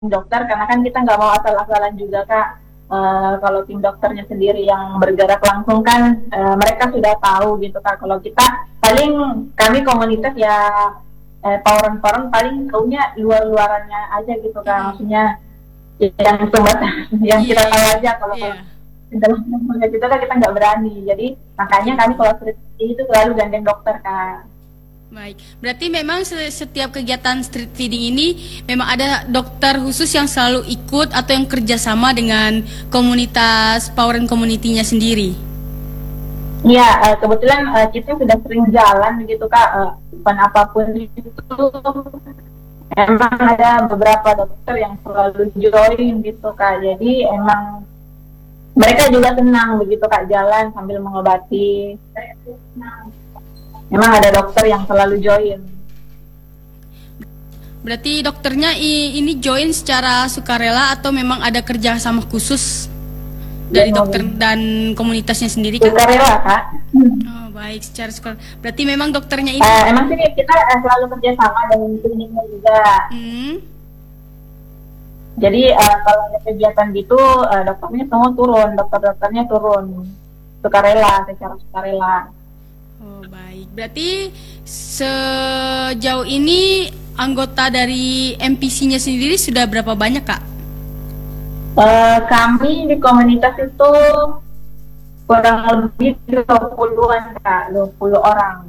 dokter, karena kan kita nggak mau asal-asalan juga Kak. Kalau tim dokternya sendiri yang bergerak langsung kan mereka sudah tahu gitu Kak. Kalau kita paling kami komunitas ya poweran-poweran paling taunya luar-luarannya aja gitu Kak. Mm-mm. Maksudnya yang sebatas yang Iya, kita tahu iya, aja. Kalau iya. dalam komunitas kita kan kita nggak berani. Jadi makanya kami Betul. kalau street itu selalu gandeng dokter Kak. Baik, berarti memang setiap kegiatan street feeding ini memang ada dokter khusus yang selalu ikut atau yang kerjasama dengan komunitas Power and Community-nya sendiri. Iya, kebetulan kita sudah sering jalan gitu Kak, event apapun itu emang ada beberapa dokter yang selalu join gitu Kak. Jadi emang mereka juga senang begitu Kak jalan sambil mengobati. Emang ada dokter yang selalu join. Berarti dokternya ini join secara sukarela atau memang ada kerjasama khusus dari dokter dan komunitasnya sendiri Kak? Sukarela Kak. Oh, baik, secara sukarela. Berarti memang dokternya ini. Emang sih kita selalu kerjasama dengan kliniknya juga. Hmm, Jadi kalau ada kegiatan gitu, dokternya semua turun, dokter-dokternya turun, sukarela, secara sukarela. oh, baik. Berarti sejauh ini anggota dari MPC-nya sendiri sudah berapa banyak Kak? Kami di komunitas itu kurang lebih 20-an Kak, 20 orang.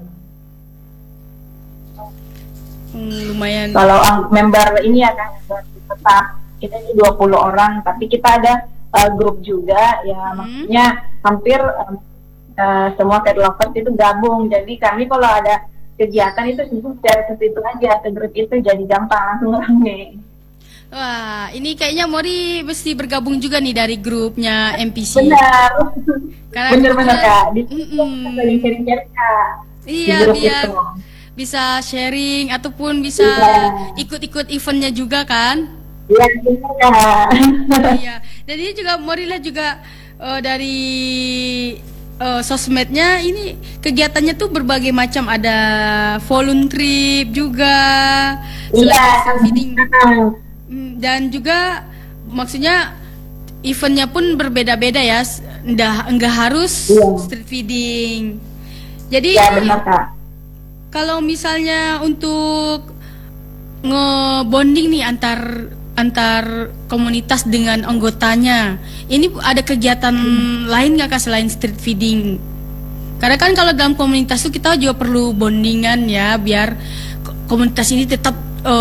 Lumayan. Kalau member ini ya kan, member tetap kita ini 20 orang, tapi kita ada grup juga, ya maksudnya hampir semua cat lovers itu gabung. Jadi kami kalau ada kegiatan itu share ke situ aja, ke grup itu jadi gampang langsung rame. Wah, ini kayaknya Mori mesti bergabung juga nih dari grupnya MPC. Benar, Karena benar-benar kebetulan, Kak. Di situ kita saling sharing-sharing Kak, di iya grup biar itu. bisa sharing ataupun bisa Iya, ikut-ikut eventnya juga kan. iya benar Kak. Iya, dan ini juga Mori lihat juga dari sosmednya ini kegiatannya tuh berbagai macam, ada volunteer juga Iya, selain street feeding. Dan juga maksudnya eventnya pun berbeda-beda ya, nggak harus iya, street feeding. Jadi iya benar Kak. kalau misalnya untuk ngebonding nih antar antar komunitas dengan anggotanya, ini ada kegiatan lain nggak Kak selain street feeding? Karena kan kalau dalam komunitas itu kita juga perlu bondingan ya, biar komunitas ini tetap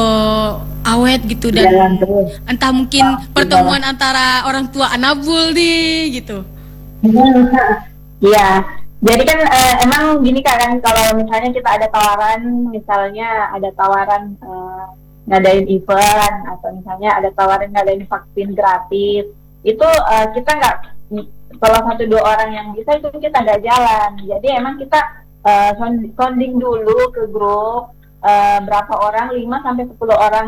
awet gitu, dan Jalan terus. entah mungkin pertemuan antara orang tua Anabul nih gitu. Iya, jadi kan emang gini Kak kan kalau misalnya kita ada tawaran, misalnya ada tawaran ngadain event atau misalnya ada tawaran ngadain vaksin gratis, itu kita nggak, kalau satu dua orang yang bisa itu kita nggak jalan. Jadi emang kita sounding dulu ke grup berapa orang, 5 sampai 10 orang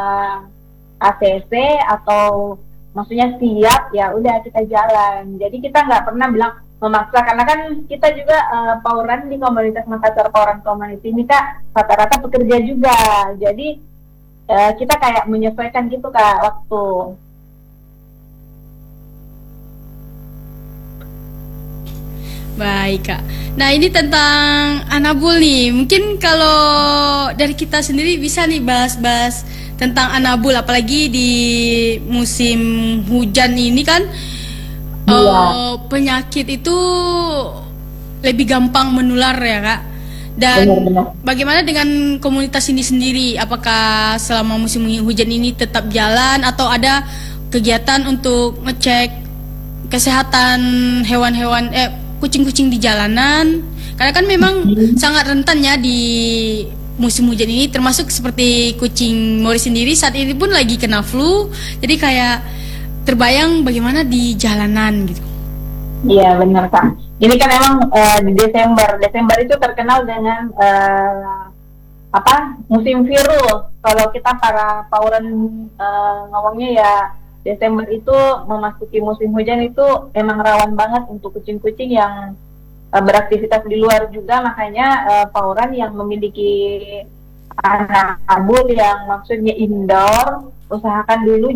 ACC atau maksudnya siap, ya udah kita jalan. Jadi kita nggak pernah bilang memaksa, karena kan kita juga Pauran di komunitas Makassar Pauran Community ini Kak rata-rata pekerja juga. Jadi kita kayak menyesuaikan gitu Kak waktu. Baik Kak. Nah ini tentang Anabul nih. Mungkin kalau dari kita sendiri bisa nih bahas-bahas tentang Anabul, apalagi di musim hujan ini kan Iya, penyakit itu lebih gampang menular ya Kak. Dan benar-benar. bagaimana dengan komunitas ini sendiri? Apakah selama musim hujan ini tetap jalan atau ada kegiatan untuk ngecek kesehatan hewan-hewan kucing-kucing di jalanan? Karena kan memang sangat rentan ya di musim hujan ini, termasuk seperti kucing Mori sendiri saat ini pun lagi kena flu. Jadi kayak terbayang bagaimana di jalanan gitu. Iya benar Kak. Ini kan emang di Desember itu terkenal dengan apa musim virus. Kalau kita para pauran ngomongnya ya Desember itu memasuki musim hujan itu emang rawan banget untuk kucing-kucing yang beraktivitas di luar juga. Makanya pauran yang memiliki anak abul yang maksudnya indoor usahakan dulu